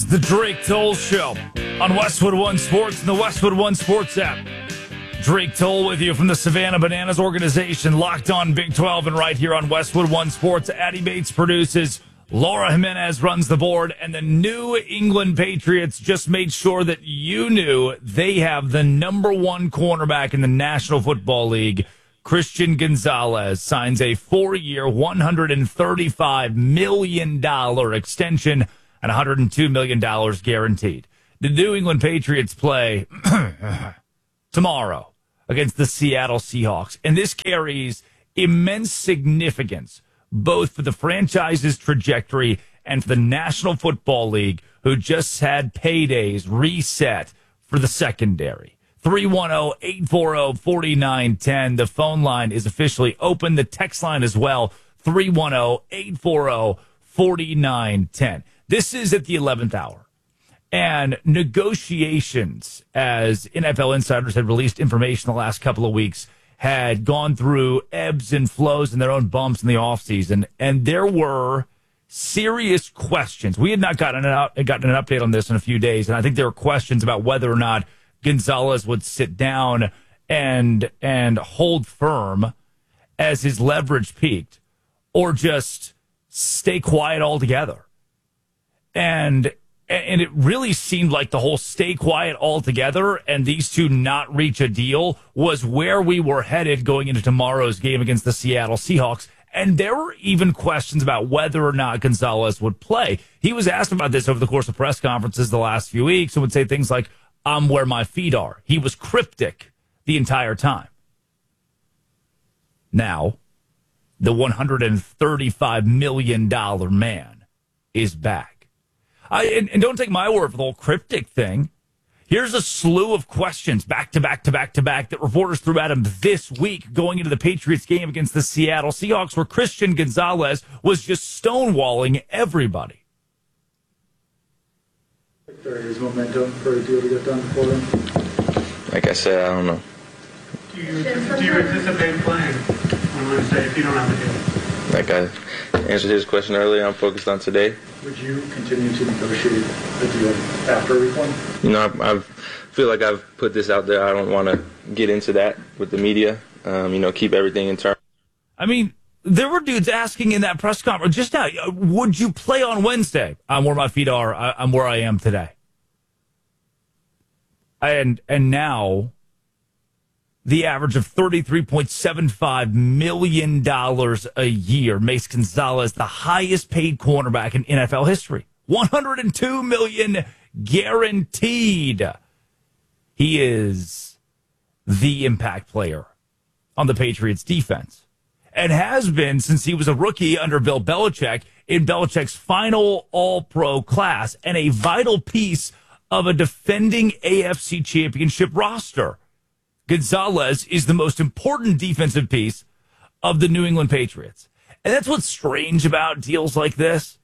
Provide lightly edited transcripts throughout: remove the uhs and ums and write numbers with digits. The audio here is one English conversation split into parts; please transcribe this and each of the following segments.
the Drake Toll Show on Westwood One Sports and the Westwood One Sports app. Drake Toll with you from the Savannah Bananas organization, Locked On Big 12, and right here on Westwood One Sports. Addie Bates produces, Laura Jimenez runs the board, and the New England Patriots just made sure that you knew they have the number one cornerback in the National Football League. Christian Gonzalez signs a 4-year, $135 million extension and $102 million guaranteed. The New England Patriots play tomorrow against the Seattle Seahawks, and this carries immense significance both for the franchise's trajectory and for the National Football League, who just had paydays reset for the secondary. 310-840-4910. The phone line is officially open. The text line as well, 310-840-4910. This is at the 11th hour. And negotiations, as NFL insiders had released information the last couple of weeks, had gone through ebbs and flows and their own bumps in the offseason. And there were serious questions. We had not gotten an update on this in a few days. And I think there were questions about whether or not Gonzalez would sit down and hold firm as his leverage peaked, or just stay quiet altogether. And it really seemed like the whole stay quiet altogether and these two not reach a deal was where we were headed going into tomorrow's game against the Seattle Seahawks. And there were even questions about whether or not Gonzalez would play. He was asked about this over the course of press conferences the last few weeks and would say things like, "I'm where my feet are." He was cryptic the entire time. Now, the $135 million man is back. And don't take my word for the whole cryptic thing. Here's a slew of questions back to back that reporters threw at him this week going into the Patriots game against the Seattle Seahawks, where Christian Gonzalez was just stonewalling everybody. There is momentum for a deal to get done for him. Like I said, I don't know. Do you anticipate playing on Wednesday if you don't have a deal? Like I answered his question earlier, I'm focused on today. Would you continue to negotiate a deal after week one? You know, I feel like I've put this out there. I don't want to get into that with the media. Keep everything internal. I mean, there were dudes asking in that press conference just now, would you play on Wednesday? I'm where my feet are. I'm where I am today. And now the average of $33.75 million a year makes Gonzalez the highest paid cornerback in NFL history. $102 million guaranteed. He is the impact player on the Patriots defense and has been since he was a rookie under Bill Belichick in Belichick's final All-Pro class and a vital piece of a defending AFC Championship roster. Gonzalez is the most important defensive piece of the New England Patriots. And that's what's strange about deals like this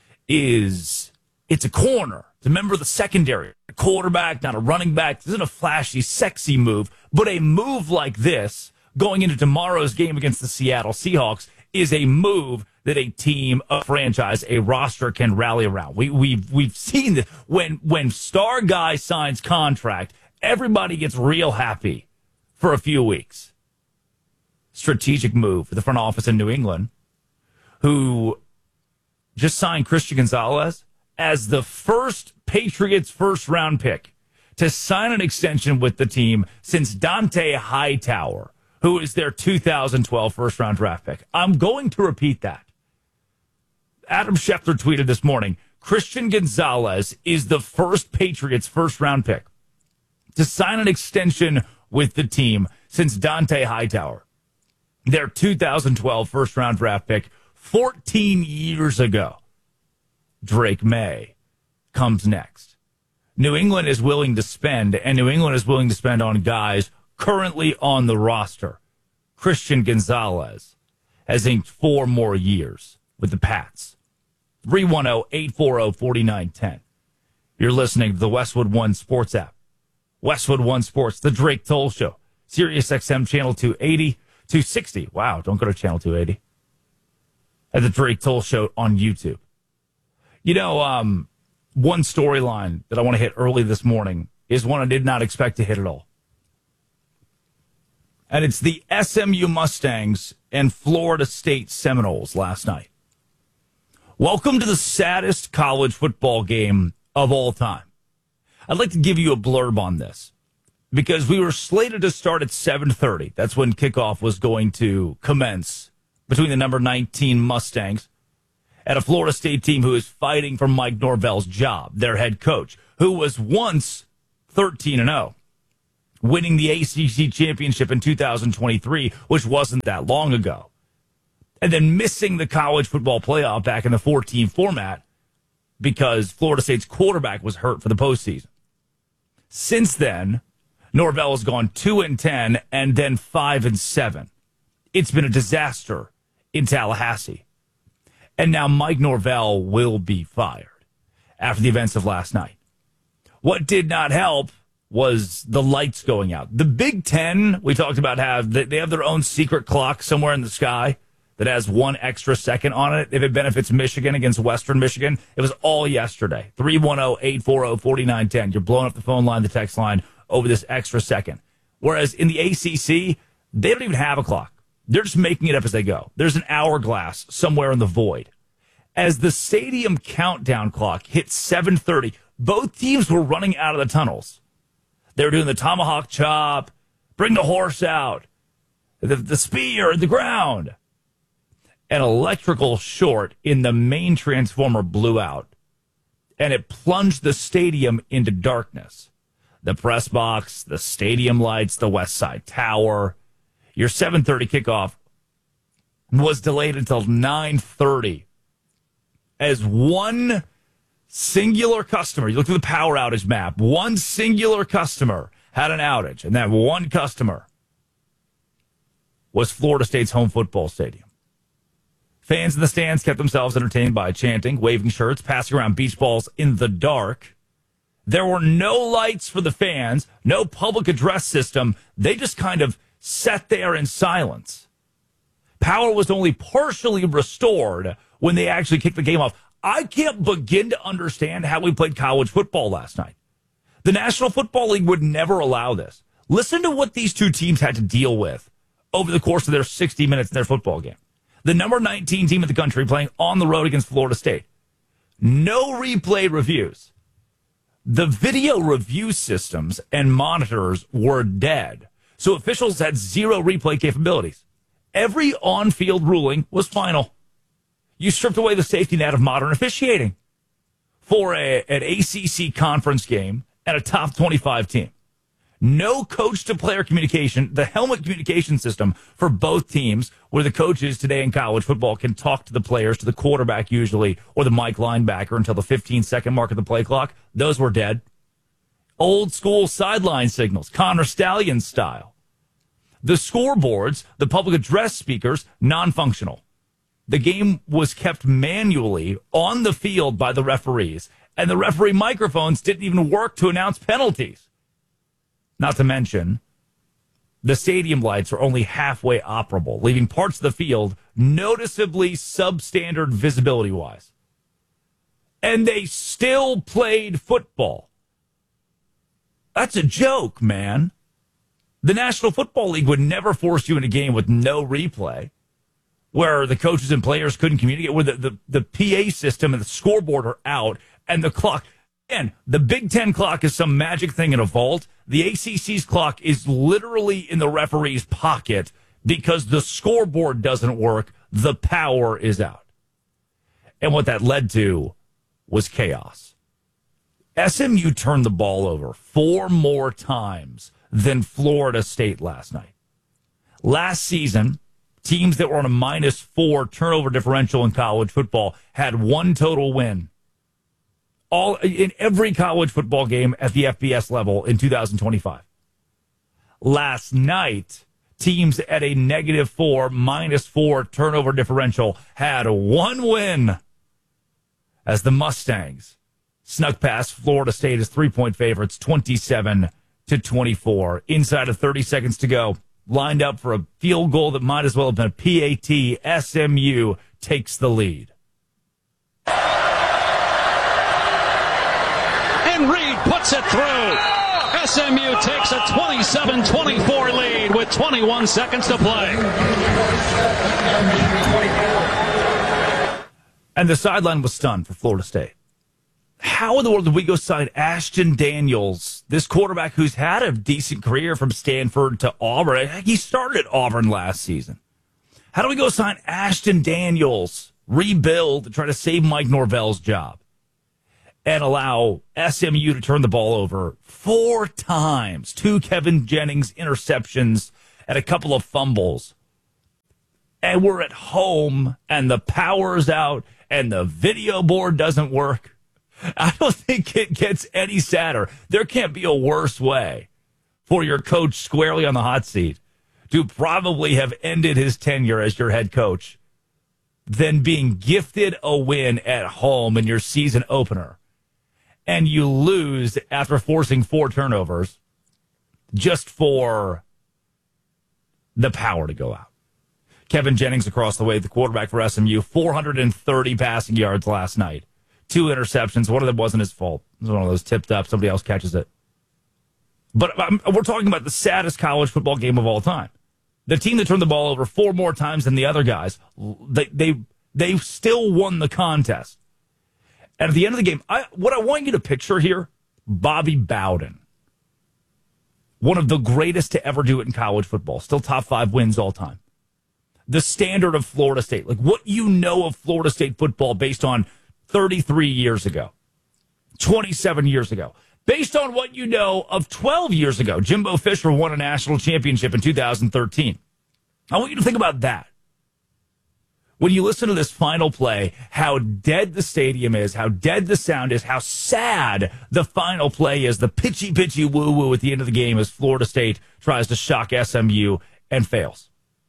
is it's a corner. It's a member of the secondary, a quarterback, not a running back. This isn't a flashy, sexy move, but a move like this going into tomorrow's game against the Seattle Seahawks is a move that a team, a franchise, a roster can rally around. We've seen this when star guy signs contract, everybody gets real happy for a few weeks. Strategic move for the front office in New England, who just signed Christian Gonzalez as the first Patriots first-round pick to sign an extension with the team since Dante Hightower, who is their 2012 first-round draft pick. I'm going to repeat that. Adam Schefter tweeted this morning, Christian Gonzalez is the first Patriots first-round pick to sign an extension with the team since Dante Hightower, their 2012 first-round draft pick 14 years ago. Drake May comes next. New England is willing to spend, and New England is willing to spend on guys currently on the roster. Christian Gonzalez has inked 4 more years with the Pats. 310-840-4910. You're listening to the Westwood One Sports app. Westwood One Sports, the Drake Toll Show. Sirius XM Channel 280, 260. Wow, don't go to Channel 280. And the Drake Toll Show on YouTube. You know, one storyline that I want to hit early this morning is one I did not expect to hit at all. And it's the SMU Mustangs and Florida State Seminoles last night. Welcome to the saddest college football game of all time. I'd like to give you a blurb on this because we were slated to start at 7:30. That's when kickoff was going to commence between the number 19 Mustangs and a Florida State team who is fighting for Mike Norvell's job, their head coach, who was once 13-0, winning the ACC championship in 2023, which wasn't that long ago, and then missing the college football playoff back in the 4-team format because Florida State's quarterback was hurt for the postseason. Since then, Norvell has gone 2-10 and then 5-7. It's been a disaster in Tallahassee. And now Mike Norvell will be fired after the events of last night. What did not help was the lights going out. The Big Ten, we talked about, they have their own secret clock somewhere in the sky that has 1 extra second on it. If it benefits Michigan against Western Michigan, it was all yesterday. 310-840-4910. You're blowing up the phone line, the text line over this extra second. Whereas in the ACC, they don't even have a clock. They're just making it up as they go. There's an hourglass somewhere in the void. As the stadium countdown clock hit 7:30, both teams were running out of the tunnels. They were doing the tomahawk chop, bring the horse out, the spear, the ground. An electrical short in the main transformer blew out, and it plunged the stadium into darkness. The press box, the stadium lights, the West Side Tower. Your 7:30 kickoff was delayed until 9:30 as one singular customer, you look at the power outage map, one singular customer had an outage, and that one customer was Florida State's home football stadium. Fans in the stands kept themselves entertained by chanting, waving shirts, passing around beach balls in the dark. There were no lights for the fans, no public address system. They just kind of sat there in silence. Power was only partially restored when they actually kicked the game off. I can't begin to understand how we played college football last night. The National Football League would never allow this. Listen to what these two teams had to deal with over the course of their 60 minutes in their football game. The number 19 team in the country playing on the road against Florida State. No replay reviews. The video review systems and monitors were dead, so officials had zero replay capabilities. Every on-field ruling was final. You stripped away the safety net of modern officiating for an ACC conference game and a top 25 team. No coach-to-player communication, the helmet communication system for both teams, where the coaches today in college football can talk to the players, to the quarterback usually, or the Mike linebacker until the 15-second mark of the play clock, those were dead. Old school sideline signals, Connor Stallion style. The scoreboards, the public address speakers, non-functional. The game was kept manually on the field by the referees, and the referee microphones didn't even work to announce penalties. Not to mention, the stadium lights are only halfway operable, leaving parts of the field noticeably substandard visibility-wise. And they still played football. That's a joke, man. The National Football League would never force you in a game with no replay, where the coaches and players couldn't communicate, where the PA system and the scoreboard are out, and the clock. And the Big Ten clock is some magic thing in a vault. The ACC's clock is literally in the referee's pocket because the scoreboard doesn't work. The power is out. And what that led to was chaos. SMU turned the ball over 4 more times than Florida State last night. Last season, teams that were on a -4 turnover differential in college football had 1 total win. All in every college football game at the FBS level in 2025. Last night, teams at a -4, -4 turnover differential had 1 win as the Mustangs snuck past Florida State as 3-point favorites, 27-24. Inside of 30 seconds to go, lined up for a field goal that might as well have been a PAT. SMU takes the lead. and Reed puts it through. SMU takes a 27-24 lead with 21 seconds to play. And the sideline was stunned for Florida State. How in the world did we go sign Ashton Daniels, this quarterback who's had a decent career from Stanford to Auburn? He started at Auburn last season. How do we go sign Ashton Daniels, rebuild, and try to save Mike Norvell's job, and allow SMU to turn the ball over 4 times, 2 Kevin Jennings interceptions and a couple of fumbles? And we're at home, and the power's out, and the video board doesn't work. I don't think it gets any sadder. There can't be a worse way for your coach squarely on the hot seat to probably have ended his tenure as your head coach than being gifted a win at home in your season opener, and you lose after forcing 4 turnovers just for the power to go out. Kevin Jennings across the way, the quarterback for SMU, 430 passing yards last night. 2 interceptions. One of them wasn't his fault. It was one of those tipped up. Somebody else catches it. But we're talking about the saddest college football game of all time. The team that turned the ball over 4 more times than the other guys, they still won the contest. And at the end of the game, what I want you to picture here, Bobby Bowden, one of the greatest to ever do it in college football, still top 5 wins all time. The standard of Florida State, like what you know of Florida State football based on 33 years ago, 27 years ago, based on what you know of 12 years ago. Jimbo Fisher won a national championship in 2013. I want you to think about that. When you listen to this final play, how dead the stadium is, how dead the sound is, how sad the final play is, the pitchy woo-woo at the end of the game as Florida State tries to shock SMU and fails.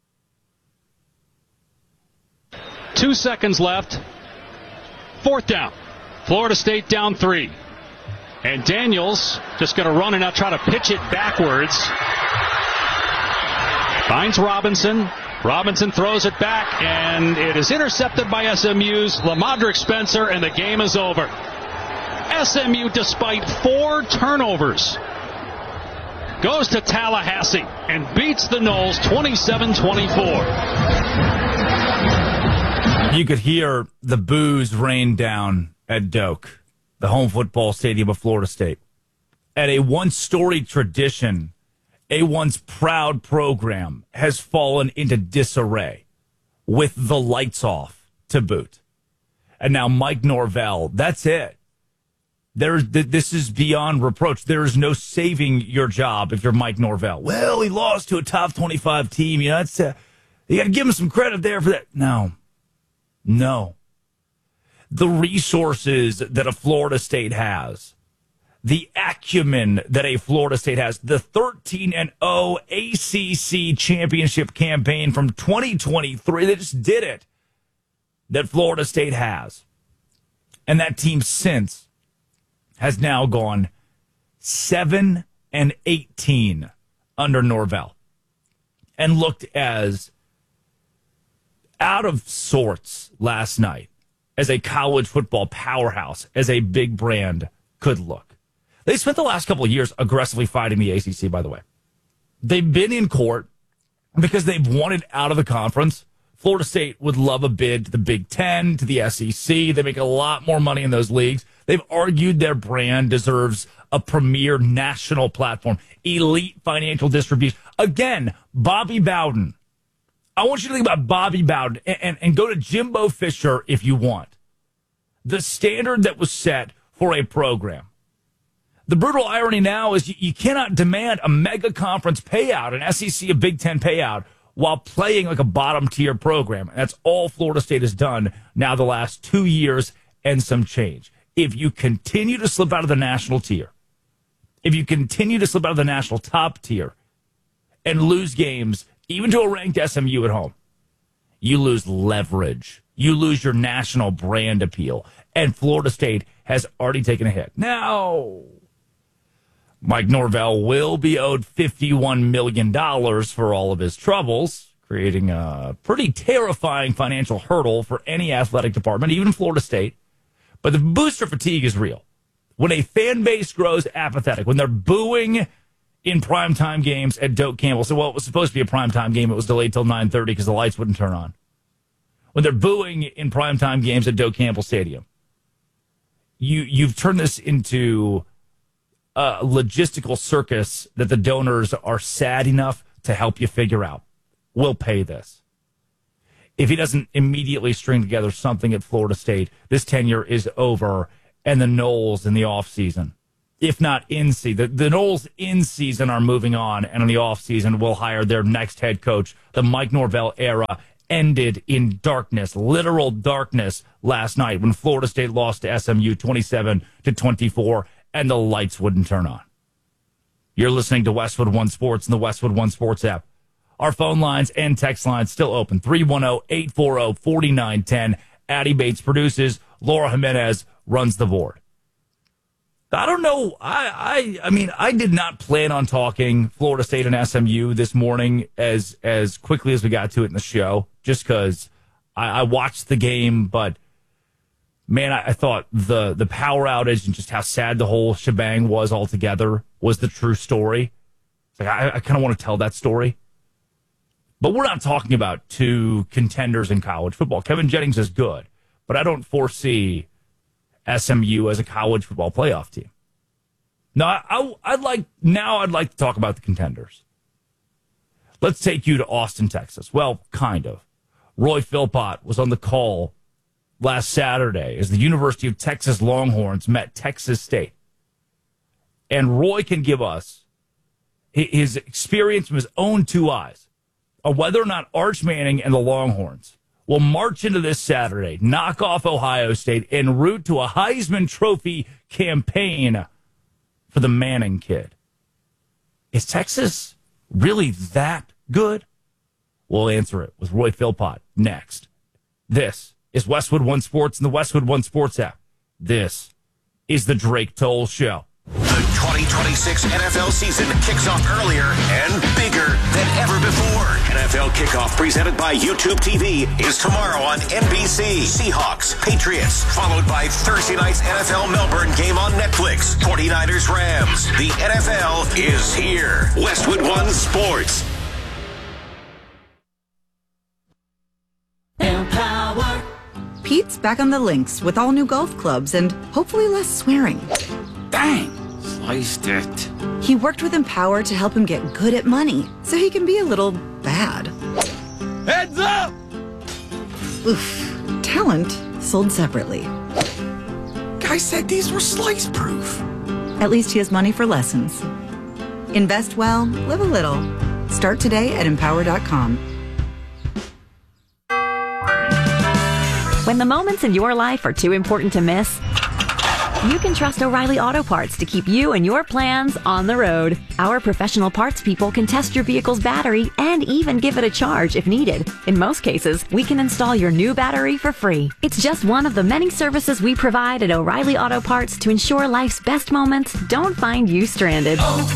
2 seconds left. 4th down. Florida State down 3. And Daniels just going to run and now try to pitch it backwards. Finds Robinson. Robinson throws it back, and it is intercepted by SMU's Lamadrick Spencer, and the game is over. SMU, despite 4 turnovers, goes to Tallahassee and beats the Noles 27-24. You could hear the boos rain down at Doak, the home football stadium of Florida State. At a once storied tradition, a once proud program has fallen into disarray with the lights off to boot. And now Mike Norvell, that's it. This is beyond reproach. There is no saving your job if you're Mike Norvell. Well, he lost to a top 25 team. You know, you got to give him some credit there for that. No. The resources that a Florida State has, the acumen that a Florida State has, the 13-0 ACC championship campaign from 2023, they just did it, that Florida State has. And that team since has now gone 7-18 under Norvell and looked as out of sorts last night as a college football powerhouse, as a big brand could look. They spent the last couple of years aggressively fighting the ACC, by the way. They've been in court because they've wanted out of the conference. Florida State would love a bid to the Big Ten, to the SEC. They make a lot more money in those leagues. They've argued their brand deserves a premier national platform, elite financial distribution. Again, Bobby Bowden. I want you to think about Bobby Bowden and go to Jimbo Fisher if you want. The standard that was set for a program. The brutal irony now is you cannot demand a mega conference payout, an SEC, a Big Ten payout, while playing like a bottom-tier program. And that's all Florida State has done now the last 2 years and some change. If you continue to slip out of the national tier, if you continue to slip out of the national top tier and lose games, even to a ranked SMU at home, you lose leverage. You lose your national brand appeal. And Florida State has already taken a hit. Now, Mike Norvell will be owed $51 million for all of his troubles, creating a pretty terrifying financial hurdle for any athletic department, even Florida State. But the booster fatigue is real. When a fan base grows apathetic, when they're booing in primetime games at Doak Campbell. So, it was supposed to be a primetime game. It was delayed till 9:30 because the lights wouldn't turn on. When they're booing in primetime games at Doak Campbell Stadium, you've turned this into a logistical circus that the donors are sad enough to help you figure out. We'll pay this. If he doesn't immediately string together something at Florida State, this tenure is over, and the Noles in the offseason, if not in season, the Noles in season are moving on, and in the offseason will hire their next head coach. The Mike Norvell era ended in darkness, literal darkness, last night when Florida State lost to SMU 27-24, and the lights wouldn't turn on. You're listening to Westwood One Sports and the Westwood One Sports app. Our phone lines and text lines still open. 310-840-4910. Addie Bates produces. Laura Jimenez runs the board. I don't know. I mean, I did not plan on talking Florida State and SMU this morning as quickly as we got to it in the show, just because I watched the game. But, man, I thought the power outage and just how sad the whole shebang was altogether was the true story. It's like I kind of want to tell that story. But we're not talking about two contenders in college football. Kevin Jennings is good, but I don't foresee SMU as a college football playoff team. Now, I'd like to talk about the contenders. Let's take you to Austin, Texas. Well, kind of. Roy Philpott was on the call last Saturday as the University of Texas Longhorns met Texas State. And Roy can give us his experience from his own two eyes of whether or not Arch Manning and the Longhorns will march into this Saturday, knock off Ohio State, en route to a Heisman Trophy campaign for the Manning kid. Is Texas really that good? We'll answer it with Roy Philpott next. This is Westwood One Sports and the Westwood One Sports app. This is the Drake Toll Show. The 2026 NFL season kicks off earlier and bigger than ever before. NFL Kickoff presented by YouTube TV is tomorrow on NBC. Seahawks, Patriots, followed by Thursday night's NFL Melbourne game on Netflix. 49ers, Rams. The NFL is here. Westwood One Sports. Empower. Pete's back on the links with all new golf clubs and hopefully less swearing. Dang, sliced it. He worked with Empower to help him get good at money, so he can be a little bad. Heads up! Oof. Talent sold separately. Guy said these were slice-proof. At least he has money for lessons. Invest well, live a little. Start today at Empower.com. When the moments in your life are too important to miss, you can trust O'Reilly Auto Parts to keep you and your plans on the road. Our professional parts people can test your vehicle's battery and even give it a charge if needed. In most cases, we can install your new battery for free. It's just one of the many services we provide at O'Reilly Auto Parts to ensure life's best moments don't find you stranded.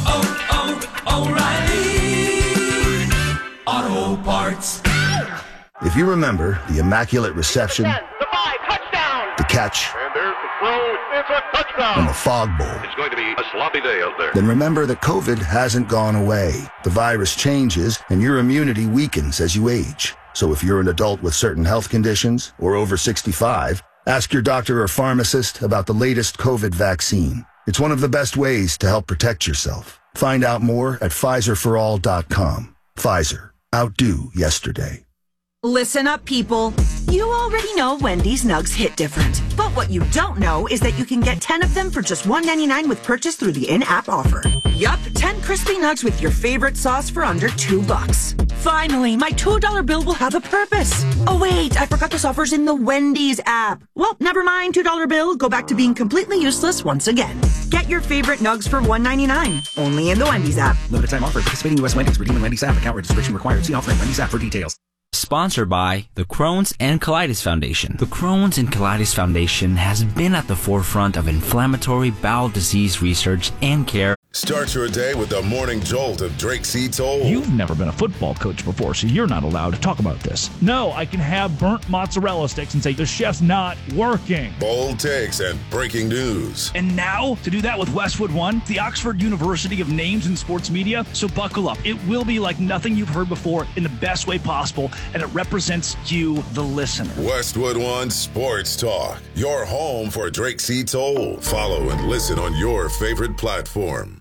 O'Reilly Auto Parts. If you remember the Immaculate Reception, the 5, touchdown, the catch, and there's the throw, it's a touchdown, and the Fog Bowl, it's going to be a sloppy day out there. Then remember that COVID hasn't gone away. The virus changes, and your immunity weakens as you age. So if you're an adult with certain health conditions or over 65, ask your doctor or pharmacist about the latest COVID vaccine. It's one of the best ways to help protect yourself. Find out more at PfizerForAll.com. Pfizer. Outdo yesterday. Listen up, people. You already know Wendy's nugs hit different. But what you don't know is that you can get 10 of them for just $1.99 with purchase through the in-app offer. Yup, 10 crispy nugs with your favorite sauce for under $2. Finally, my $2 bill will have a purpose. Oh wait, I forgot this offer's in the Wendy's app. Well, never mind, $2 bill. Go back to being completely useless once again. Get your favorite nugs for $1.99. Only in the Wendy's app. Limited time offer. Participating U.S. Wendy's. Redeem in Wendy's app. Account registration required. See offer in Wendy's app for details. Sponsored by the Crohn's and Colitis Foundation. The Crohn's and Colitis Foundation has been at the forefront of inflammatory bowel disease research and care. Start your day with the morning jolt of Drake C. Toll. You've never been a football coach before, so you're not allowed to talk about this. No, I can have burnt mozzarella sticks and say the chef's not working. Bold takes and breaking news. And now, to do that with Westwood One, the Oxford University of names in sports media. So buckle up. It will be like nothing you've heard before in the best way possible, and it represents you, the listener. Westwood One Sports Talk, your home for Drake C. Toll. Follow and listen on your favorite platform.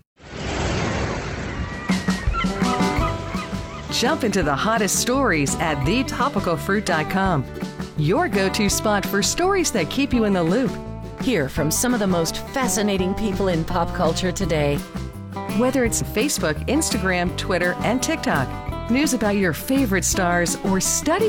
Jump into the hottest stories at thetopicalfruit.com. Your go-to spot for stories that keep you in the loop. Hear from some of the most fascinating people in pop culture today. Whether it's Facebook, Instagram, Twitter, and TikTok, news about your favorite stars, or study